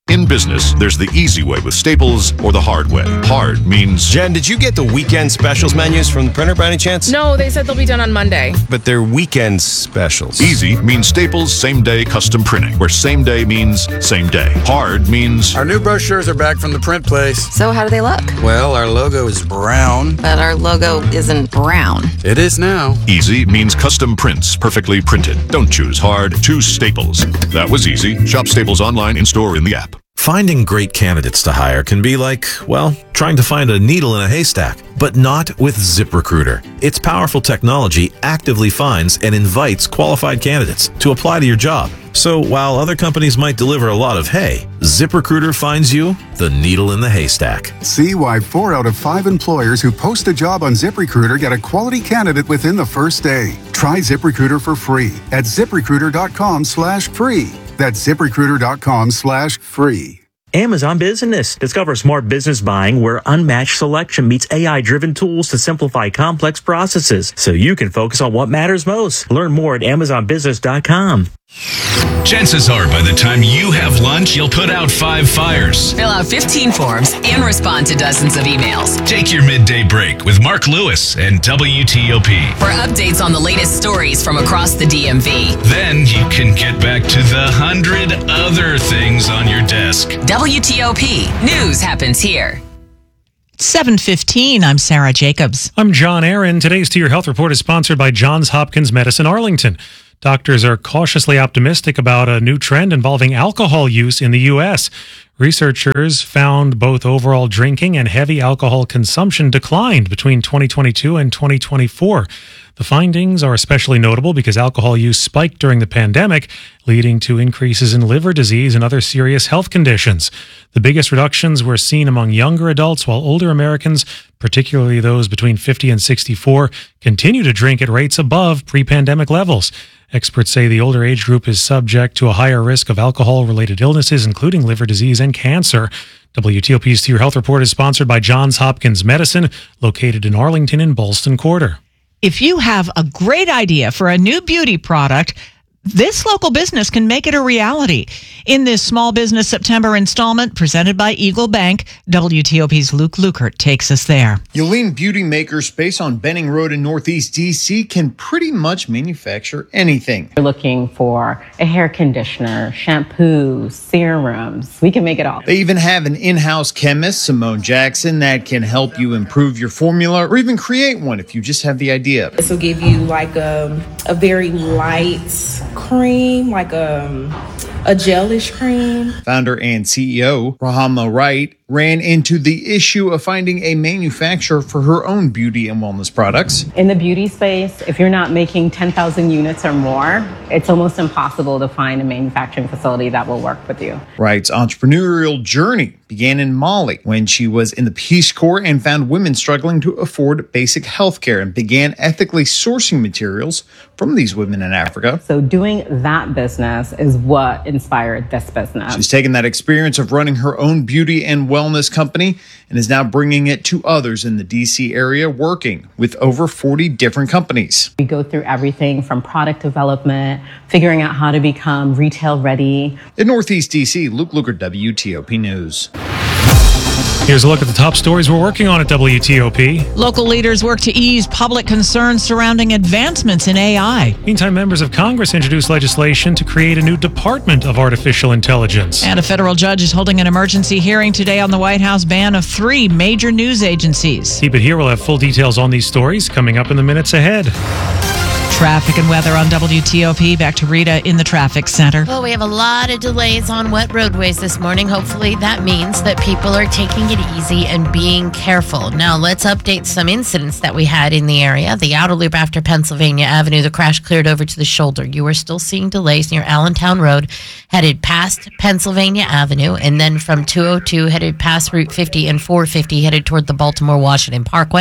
In business, there's the easy way with Staples or the hard way. Hard means... Jen, did you get the weekend specials menus from the printer by any chance? No, they said they'll be done on Monday. But they're weekend specials. Easy means Staples same-day custom printing, where same day means same day. Hard means... Our new brochures are back from the print place. So how do they look? Well, our logo is brown. But our logo isn't brown. It is now. Easy means custom prints, perfectly printed. Don't choose hard, choose Staples. That was easy. Shop Staples online, in-store, in the app. Finding great candidates to hire can be like, well, trying to find a needle in a haystack, but not with ZipRecruiter. Its powerful technology actively finds and invites qualified candidates to apply to your job. So while other companies might deliver a lot of hay, ZipRecruiter finds you the needle in the haystack. See why four out of five employers who post a job on ZipRecruiter get a quality candidate within the first day. Try ZipRecruiter for free at ZipRecruiter.com slash free. That's ZipRecruiter.com slash free. Amazon Business. Discover smart business buying where unmatched selection meets A I-driven tools to simplify complex processes so you can focus on what matters most. Learn more at Amazon Business dot com. Chances are by the time you have lunch, you'll put out five fires. Fill out fifteen forms and respond to dozens of emails. Take your midday break with Mark Lewis and W T O P. For updates on the latest stories from across the D M V. Then you can get back to the hundred other things on your desk. W T O P. News happens here. seven fifteen, I'm Sarah Jacobs. I'm John Aaron. Today's To Your Health Report is sponsored by Johns Hopkins Medicine Arlington. Doctors are cautiously optimistic about a new trend involving alcohol use in the U S. Researchers found both overall drinking and heavy alcohol consumption declined between twenty twenty-two and twenty twenty-four. The findings are especially notable because alcohol use spiked during the pandemic, leading to increases in liver disease and other serious health conditions. The biggest reductions were seen among younger adults, while older Americans, particularly those between fifty and sixty-four, continue to drink at rates above pre-pandemic levels. Experts say the older age group is subject to a higher risk of alcohol-related illnesses, including liver disease and cancer. W T O P's To Your Health Report is sponsored by Johns Hopkins Medicine, located in Arlington and Ballston Quarter. If you have a great idea for a new beauty product, this local business can make it a reality. In this Small Business September installment presented by Eagle Bank, W T O P's Luke Lukert takes us there. Yulene Beauty Makerspace on Benning Road in Northeast D C can pretty much manufacture anything. We're looking for a hair conditioner, shampoo, serums. We can make it all. They even have an in-house chemist, Simone Jackson, that can help you improve your formula or even create one if you just have the idea. This will give you like a, a very light cream, like a, a gelish cream. Founder and C E O Rahama Wright ran into the issue of finding a manufacturer for her own beauty and wellness products. In the beauty space, if you're not making ten thousand units or more, it's almost impossible to find a manufacturing facility that will work with you. Wright's entrepreneurial journey began in Mali when she was in the Peace Corps and found women struggling to afford basic health care and began ethically sourcing materials from these women in Africa. So doing that business is what inspired this business. She's taken that experience of running her own beauty and wellness company and is now bringing it to others in the D C area, working with over forty different companies. We go through everything from product development, figuring out how to become retail ready. In Northeast D C, Luke Lukert, W T O P News. Here's a look at the top stories we're working on at W T O P. Local leaders work to ease public concerns surrounding advancements in A I. Meantime, members of Congress introduced legislation to create a new Department of Artificial Intelligence. And a federal judge is holding an emergency hearing today on the White House ban of three major news agencies. Keep it here. We'll have full details on these stories coming up in the minutes ahead. Traffic and weather on W T O P. Back to Rita in the traffic center. Well, we have a lot of delays on wet roadways this morning. Hopefully that means that people are taking it easy and being careful. Now, let's update some incidents that we had in the area. The outer loop after Pennsylvania Avenue, the crash cleared over to the shoulder. You are still seeing delays near Allentown Road, headed past Pennsylvania Avenue, and then from two oh two headed past Route fifty and four fifty, headed toward the Baltimore-Washington Parkway.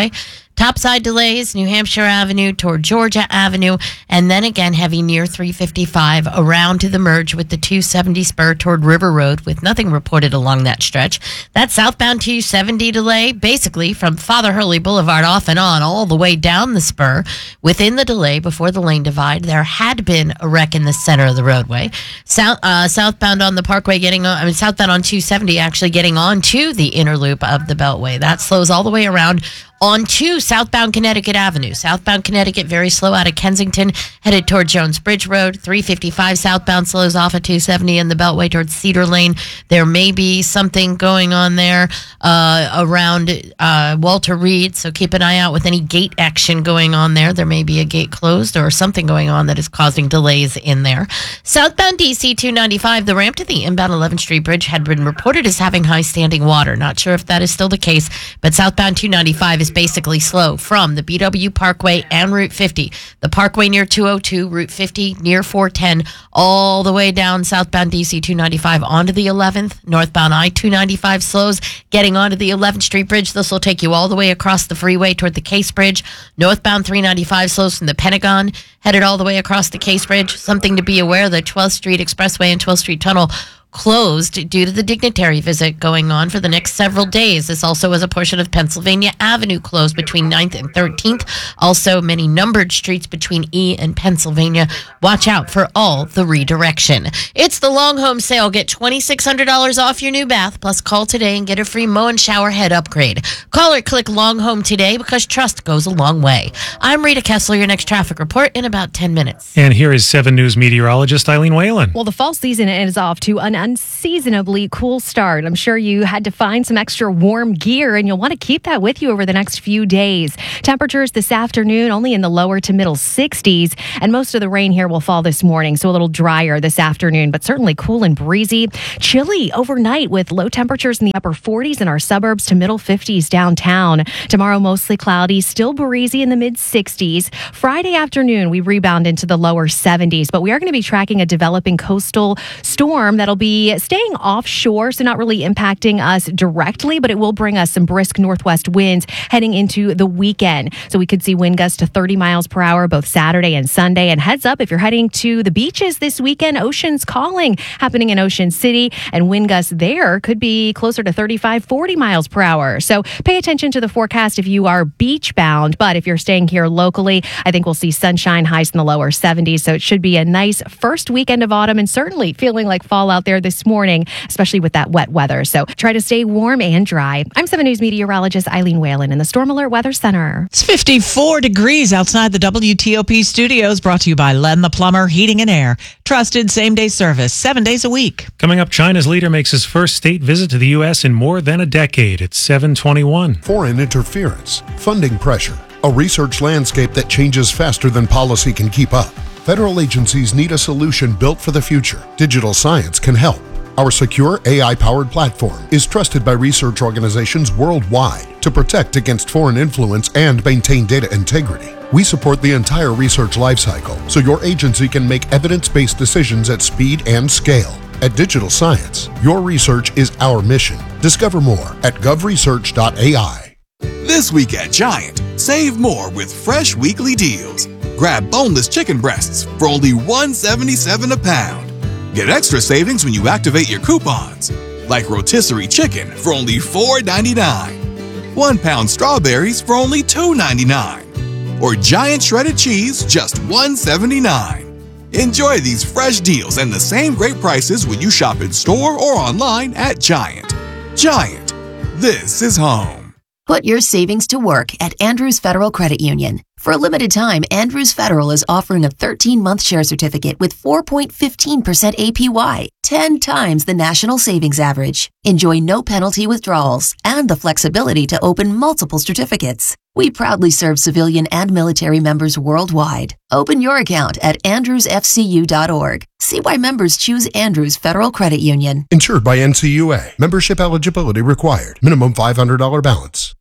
Topside delays, New Hampshire Avenue toward Georgia Avenue, and then again heavy near three fifty-five around to the merge with the two seventy spur toward River Road, with nothing reported along that stretch. That southbound two seventy delay, basically from Father Hurley Boulevard off and on all the way down the spur. Within the delay before the lane divide, there had been a wreck in the center of the roadway. South, uh, southbound on the Parkway getting on, I mean, southbound on two seventy actually getting on to the inner loop of the Beltway. That slows all the way around on to southbound Connecticut Avenue. Southbound Connecticut very slow out of Kensington, headed toward Jones Bridge Road. three fifty-five southbound slows off at two seventy in the Beltway towards Cedar Lane. There may be something going on there uh, around uh, Walter Reed, so keep an eye out with any gate action going on there. There may be a gate closed or something going on that is causing delays in there. Southbound D C two ninety-five, the ramp to the inbound eleventh Street Bridge had been reported as having high standing water. Not sure if that is still the case, but southbound two ninety-five is basically slow from the B W Parkway and Route fifty. The Parkway near two oh two, Route fifty near four ten, all the way down southbound D C two ninety-five onto the eleventh. Northbound I two ninety-five slows getting onto the eleventh Street Bridge. This will take you all the way across the freeway toward the Case Bridge. Northbound three ninety-five slows from the Pentagon, headed all the way across the Case Bridge. Something to be aware, the twelfth Street Expressway and twelfth Street Tunnel closed due to the dignitary visit going on for the next several days. This also was a portion of Pennsylvania Avenue closed between ninth and thirteenth. Also, many numbered streets between E and Pennsylvania. Watch out for all the redirection. It's the Long Home Sale. Get twenty-six hundred dollars off your new bath, plus call today and get a free mow and shower head upgrade. Call or click Long Home today because trust goes a long way. I'm Rita Kessler, your next traffic report in about ten minutes. And here is seven News meteorologist Eileen Whalen. Well, the fall season is off to an unseasonably cool start. I'm sure you had to find some extra warm gear, and you'll want to keep that with you over the next few days. Temperatures this afternoon only in the lower to middle sixties, and most of the rain here will fall this morning, so a little drier this afternoon, but certainly cool and breezy. Chilly overnight with low temperatures in the upper forties in our suburbs to middle fifties downtown. Tomorrow mostly cloudy, still breezy in the mid sixties. Friday afternoon we rebound into the lower seventies, but we are going to be tracking a developing coastal storm that'll be staying offshore, so not really impacting us directly, but it will bring us some brisk northwest winds heading into the weekend. So we could see wind gusts to thirty miles per hour both Saturday and Sunday. And heads up, if you're heading to the beaches this weekend, Ocean's Calling happening in Ocean City, and wind gusts there could be closer to thirty-five, forty miles per hour. So pay attention to the forecast if you are beach bound, but if you're staying here locally, I think we'll see sunshine, highs in the lower seventies. So it should be a nice first weekend of autumn, and certainly feeling like fall out there this morning, especially with that wet weather. So try to stay warm and dry. I'm seven News meteorologist Eileen Whalen in the Storm Alert Weather Center. It's fifty-four degrees outside the W T O P studios, brought to you by Len the Plumber Heating and Air. Trusted same-day service, seven days a week. Coming up, China's leader makes his first state visit to the U S in more than a decade. It's seven twenty-one. Foreign interference, funding pressure, a research landscape that changes faster than policy can keep up. Federal agencies need a solution built for the future. Digital science can help. Our secure A I-powered platform is trusted by research organizations worldwide to protect against foreign influence and maintain data integrity. We support the entire research lifecycle so your agency can make evidence-based decisions at speed and scale. At Digital Science, your research is our mission. Discover more at gov research dot A I. This week at Giant, save more with fresh weekly deals. Grab boneless chicken breasts for only one dollar and seventy-seven cents a pound. Get extra savings when you activate your coupons, like rotisserie chicken for only four ninety-nine, one pound strawberries for only two ninety-nine, or giant shredded cheese just one seventy-nine. Enjoy these fresh deals and the same great prices when you shop in store or online at Giant. Giant, this is home. Put your savings to work at Andrews Federal Credit Union. For a limited time, Andrews Federal is offering a thirteen-month share certificate with four point one five percent A P Y, ten times the national savings average. Enjoy no penalty withdrawals and the flexibility to open multiple certificates. We proudly serve civilian and military members worldwide. Open your account at andrews f c u dot org. See why members choose Andrews Federal Credit Union. Insured by N C U A. Membership eligibility required. Minimum five hundred dollars balance.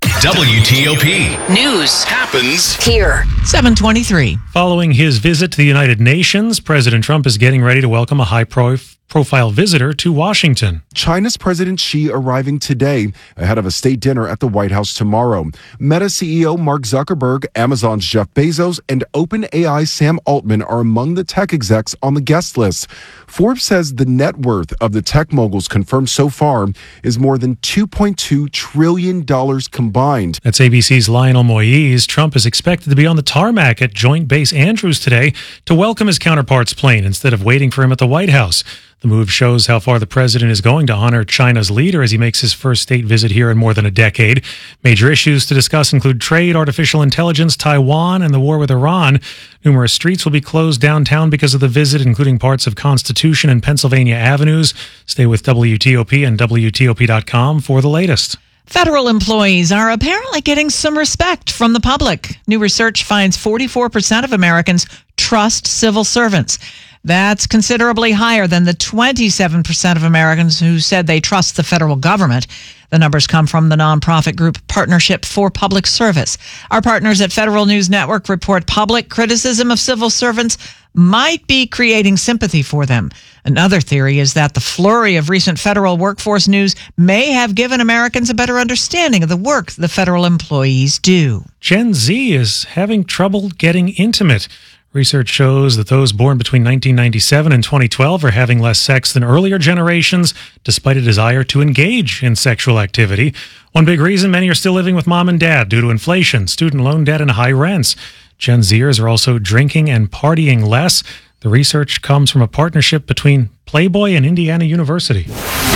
W T O P News happens here. seven twenty-three. Following his visit to the United Nations, President Trump is getting ready to welcome a high-profile profile visitor to Washington. China's President Xi arriving today ahead of a state dinner at the White House tomorrow. Meta C E O Mark Zuckerberg, Amazon's Jeff Bezos, and OpenAI's Sam Altman are among the tech execs on the guest list. Forbes says the net worth of the tech moguls confirmed so far is more than two point two trillion dollars combined. That's A B C's Lionel Moyes. Trump is expected to be on the tarmac at Joint Base Andrews today to welcome his counterpart's plane instead of waiting for him at the White House. The move shows how far the president is going to honor China's leader as he makes his first state visit here in more than a decade. Major issues to discuss include trade, artificial intelligence, Taiwan, and the war with Iran. Numerous streets will be closed downtown because of the visit, including parts of Constitution and Pennsylvania avenues. Stay with W T O P and W T O P dot com for the latest. Federal employees are apparently getting some respect from the public. New research finds forty-four percent of Americans trust civil servants. That's considerably higher than the twenty-seven percent of Americans who said they trust the federal government. The numbers come from the nonprofit group Partnership for Public Service. Our partners at Federal News Network report public criticism of civil servants might be creating sympathy for them. Another theory is that the flurry of recent federal workforce news may have given Americans a better understanding of the work the federal employees do. Gen Z is having trouble getting intimate. Research shows that those born between nineteen ninety-seven and twenty twelve are having less sex than earlier generations, despite a desire to engage in sexual activity. One big reason, many are still living with mom and dad due to inflation, student loan debt, and high rents. Gen Zers are also drinking and partying less. The research comes from a partnership between Playboy and Indiana University.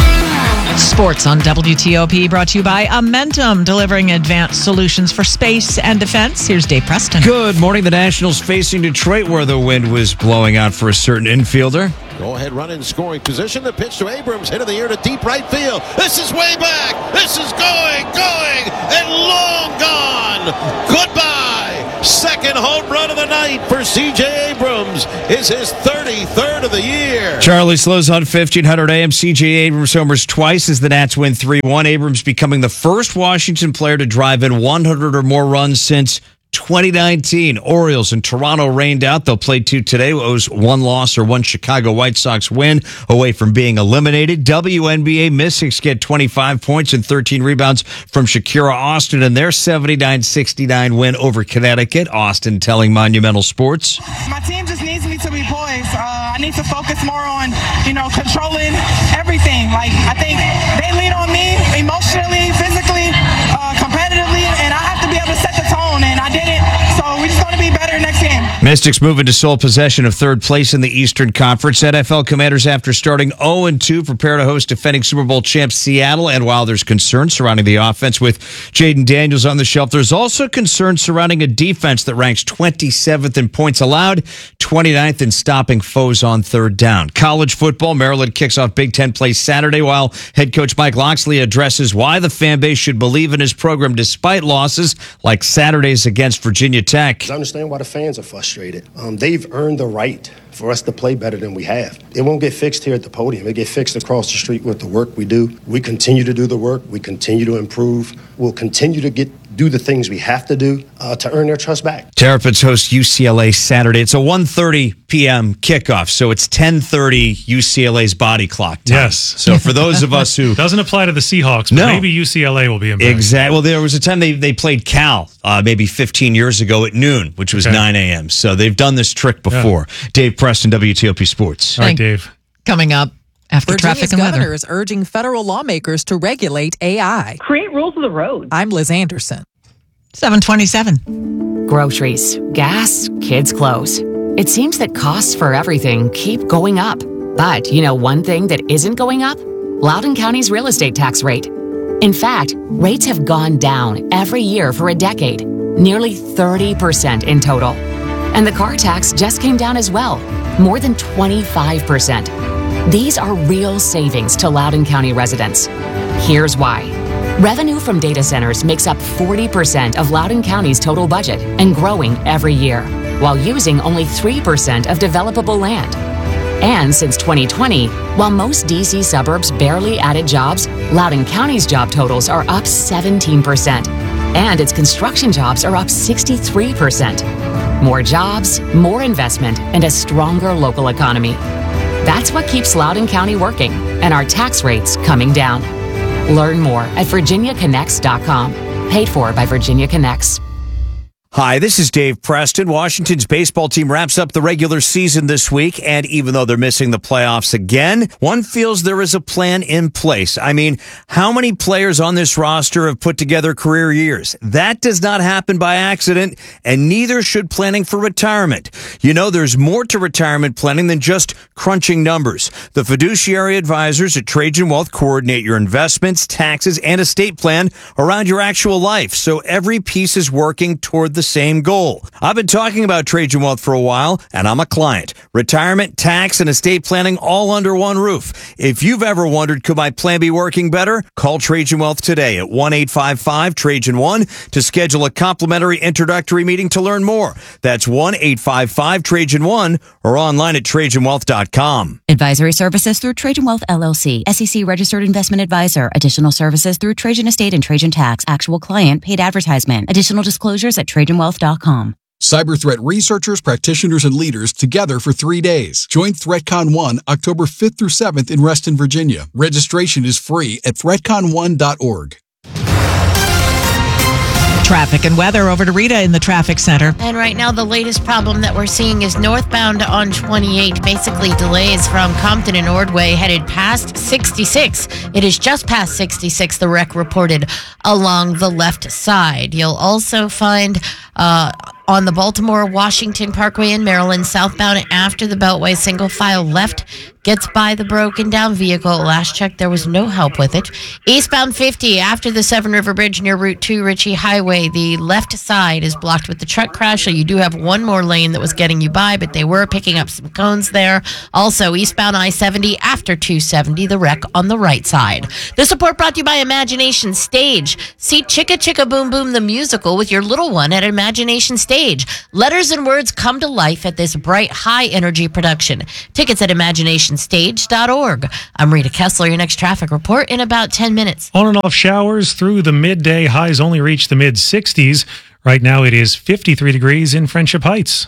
Sports on W T O P, brought to you by Amentum, delivering advanced solutions for space and defense. Here's Dave Preston. Good morning. The Nationals facing Detroit, where the wind was blowing out for a certain infielder. Go ahead, run in scoring position. The pitch to Abrams, hit in the air to deep right field. This is way back. This is going, going, and long gone. Goodbye. Second home run of the night for C J Abrams. Is his thirty-third of the year. Charlie Slows on fifteen hundred A M. C J Abrams homers twice as the Nats win three one. Abrams becoming the first Washington player to drive in one hundred or more runs since twenty nineteen. Orioles and Toronto rained out. They'll play two today. It was one loss or one Chicago White Sox win away from being eliminated. W N B A Mystics get twenty-five points and thirteen rebounds from Shakira Austin in their seventy-nine sixty-nine win over Connecticut. Austin telling Monumental Sports. My team just needs me to be poised. Uh, I need to focus more on, you know, controlling everything. Like, I think they lean on me emotionally, physically, uh, competitively, and I have to be able to set the tone, and I did it. So we just want to be better next game. Mystics move into sole possession of third place in the Eastern Conference. N F L Commanders, after starting oh and two, prepare to host defending Super Bowl champs Seattle. And while there's concern surrounding the offense with Jaden Daniels on the shelf, there's also concern surrounding a defense that ranks twenty-seventh in points allowed, twenty-ninth in stopping foes on third down. College football, Maryland kicks off Big Ten play Saturday, while head coach Mike Locksley addresses why the fan base should believe in his program despite losses like Saturday's against Virginia Tech. I understand why the fans are frustrated. Um, they've earned the right for us to play better than we have. It won't get fixed here at the podium. It get fixed across the street with the work we do. We continue to do the work. We continue to improve. We'll continue to get do the things we have to do uh, to earn their trust back. Terrapins host U C L A Saturday. It's a one thirty p.m. kickoff, so it's ten thirty U C L A's body clock time. Yes. So for those of us who... Doesn't apply to the Seahawks, but no. maybe U C L A will be in. Exactly. Well, there was a time they, they played Cal uh, maybe fifteen years ago at noon, which was okay. nine a.m. So they've done this trick before. Yeah. Dave Preston, W T O P Sports. All right, Dave. Coming up after Virginia's traffic and governor weather. is urging federal lawmakers to regulate A I. Create rules of the road. I'm Liz Anderson. seven twenty-seven. Groceries, gas, kids' clothes. It seems that costs for everything keep going up. But you know one thing that isn't going up? Loudoun County's real estate tax rate. In fact, rates have gone down every year for a decade, nearly thirty percent in total. And the car tax just came down as well, more than twenty-five percent. These are real savings to Loudoun County residents. Here's why. Revenue from data centers makes up forty percent of Loudoun County's total budget and growing every year, while using only three percent of developable land. And since twenty twenty, while most D C suburbs barely added jobs, Loudoun County's job totals are up seventeen percent, and its construction jobs are up sixty-three percent. More jobs, more investment, and a stronger local economy. That's what keeps Loudoun County working and our tax rates coming down. Learn more at virginia connects dot com. Paid for by Virginia Connects. Hi, this is Dave Preston. Washington's baseball team wraps up the regular season this week, and even though they're missing the playoffs again, one feels there is a plan in place. I mean, how many players on this roster have put together career years? That does not happen by accident, and neither should planning for retirement. You know, there's more to retirement planning than just crunching numbers. The fiduciary advisors at Trajan Wealth coordinate your investments, taxes, and estate plan around your actual life, so every piece is working toward the the same goal. I've been talking about Trajan Wealth for a while, and I'm a client. Retirement, tax, and estate planning all under one roof. If you've ever wondered, could my plan be working better? Call Trajan Wealth today at one eight five five Trajan one to schedule a complimentary introductory meeting to learn more. That's one eight five five Trajan one or online at trajan wealth dot com. Advisory services through Trajan Wealth L L C, S E C registered investment advisor. Additional services through Trajan Estate and Trajan Tax. Actual client paid advertisement. Additional disclosures at trajan wealth dot com. Cyber threat researchers, practitioners, and leaders together for three days. Join ThreatCon one October fifth through seventh in Reston, Virginia. Registration is free at threat con one dot org. Traffic and weather over to Rita in the traffic center. And right now, the latest problem that we're seeing is northbound on twenty-eight. Basically, delays from Compton and Ordway headed past sixty-six. It is just past sixty-six, the wreck reported along the left side. You'll also find uh, on the Baltimore-Washington Parkway in Maryland, southbound after the Beltway, single file left gets by the broken down vehicle. Last check, there was no help with it. Eastbound fifty after the Severn River Bridge near Route two Ritchie Highway, the left side is blocked with the truck crash. So you do have one more lane that was getting you by, but they were picking up some cones there. Also, eastbound I seventy after two seventy, the wreck on the right side. This report brought to you by Imagination Stage. See Chicka Chicka Boom Boom the musical with your little one at Imagination Stage. Letters and words come to life at this bright, high-energy production. Tickets at imagination stage dot org. I'm Rita Kessler, your next traffic report in about ten minutes. On and off showers through the midday. Highs only reach the mid-sixties. Right now it is fifty-three degrees in Friendship Heights.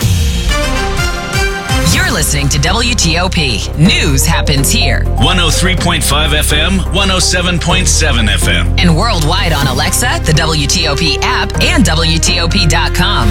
You're listening to W T O P. News happens here. one oh three point five F M, one oh seven point seven F M. And worldwide on Alexa, the W T O P app, and W T O P dot com.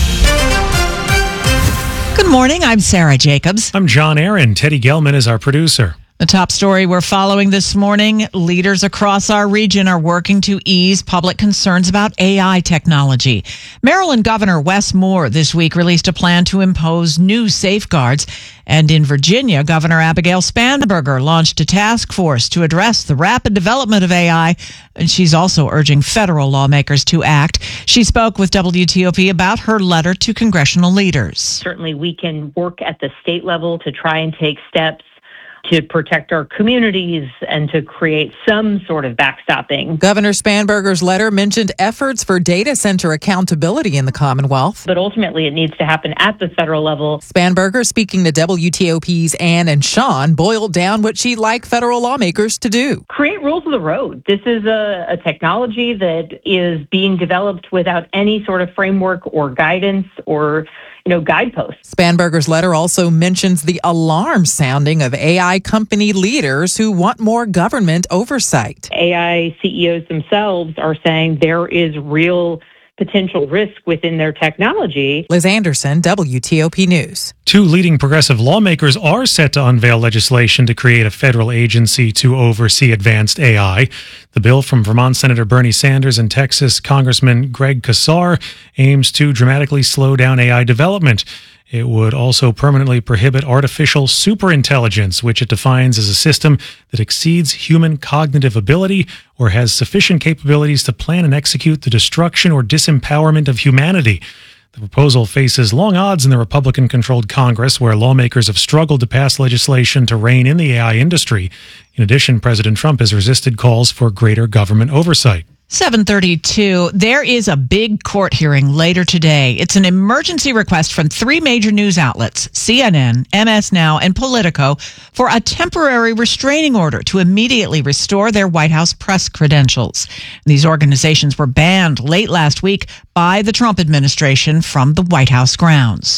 Good morning. I'm Sarah Jacobs. I'm John Aaron. Teddy Gelman is our producer. The top story we're following this morning, leaders across our region are working to ease public concerns about A I technology. Maryland Governor Wes Moore this week released a plan to impose new safeguards. And in Virginia, Governor Abigail Spanberger launched a task force to address the rapid development of A I. And she's also urging federal lawmakers to act. She spoke with W T O P about her letter to congressional leaders. Certainly, we can work at the state level to try and take steps to protect our communities and to create some sort of backstopping. Governor Spanberger's letter mentioned efforts for data center accountability in the Commonwealth. But ultimately, it needs to happen at the federal level. Spanberger, speaking to W T O P's Ann and Sean, boiled down what she'd like federal lawmakers to do. Create rules of the road. This is a, a technology that is being developed without any sort of framework or guidance or you know, guideposts. Spanberger's letter also mentions the alarm sounding of A I company leaders who want more government oversight. A I C E Os themselves are saying there is real potential risk within their technology. Liz Anderson, W T O P News. Two leading progressive lawmakers are set to unveil legislation to create a federal agency to oversee advanced A I. The bill from Vermont Senator Bernie Sanders and Texas Congressman Greg Casar aims to dramatically slow down A I development. It would also permanently prohibit artificial superintelligence, which it defines as a system that exceeds human cognitive ability or has sufficient capabilities to plan and execute the destruction or disempowerment of humanity. The proposal faces long odds in the Republican-controlled Congress, where lawmakers have struggled to pass legislation to rein in the A I industry. In addition, President Trump has resisted calls for greater government oversight. seven thirty-two, there is a big court hearing later today. It's an emergency request from three major news outlets, C N N, M S Now, and Politico, for a temporary restraining order to immediately restore their White House press credentials. These organizations were banned late last week by the Trump administration from the White House grounds.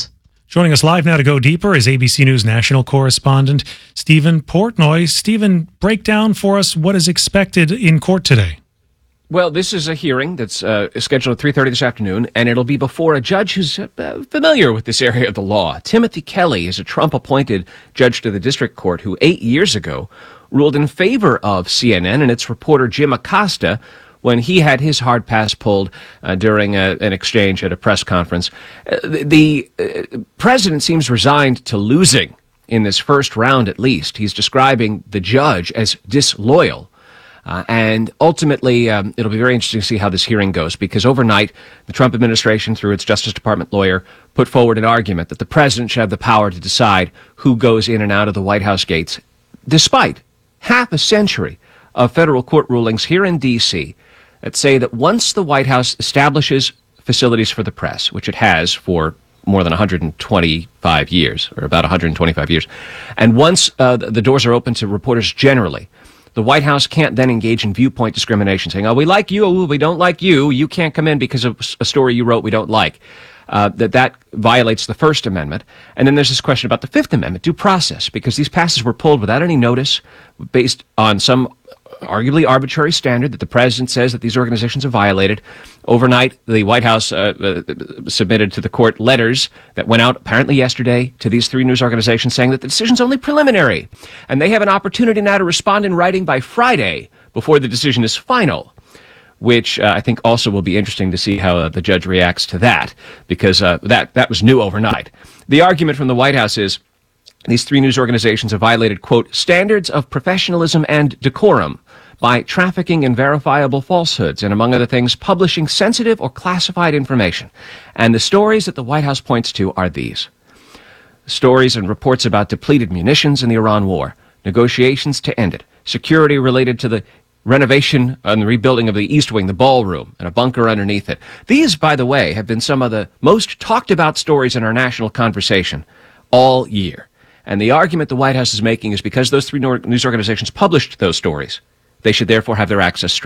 Joining us live now to go deeper is A B C News national correspondent Stephen Portnoy. Stephen, break down for us what is expected in court today. Well, this is a hearing that's uh, scheduled at three thirty this afternoon, and it'll be before a judge who's uh, familiar with this area of the law. Timothy Kelly is a Trump-appointed judge to the district court who eight years ago ruled in favor of C N N and its reporter Jim Acosta when he had his hard pass pulled uh, during a, an exchange at a press conference. Uh, the the uh, president seems resigned to losing in this first round, at least. He's describing the judge as disloyal. Uh, and ultimately, um, it'll be very interesting to see how this hearing goes, because overnight, the Trump administration, through its Justice Department lawyer, put forward an argument that the president should have the power to decide who goes in and out of the White House gates, despite half a century of federal court rulings here in D C that say that once the White House establishes facilities for the press, which it has for more than one hundred twenty-five years, or about one hundred twenty-five years, and once uh, the doors are open to reporters generally, the White House can't then engage in viewpoint discrimination, saying, oh, we like you, oh, we don't like you, you can't come in because of a story you wrote we don't like. Uh, that that violates the First Amendment. And then there's this question about the Fifth Amendment, due process, because these passes were pulled without any notice, based on some arguably arbitrary standard that the president says that these organizations have violated. Overnight, the White House uh, uh, submitted to the court letters that went out apparently yesterday to these three news organizations saying that the decision's only preliminary, and they have an opportunity now to respond in writing by Friday before the decision is final, which uh, I think also will be interesting to see how uh, the judge reacts to that, because uh, that, that was new overnight. The argument from the White House is these three news organizations have violated, quote, standards of professionalism and decorum by trafficking in verifiable falsehoods and, among other things, publishing sensitive or classified information. And the stories that the White House points to are these. Stories and reports about depleted munitions in the Iran war, negotiations to end it, security related to the renovation and the rebuilding of the East Wing, the ballroom, and a bunker underneath it. These, by the way, have been some of the most talked about stories in our national conversation all year. And the argument the White House is making is because those three news organizations published those stories, they should therefore have their access stripped.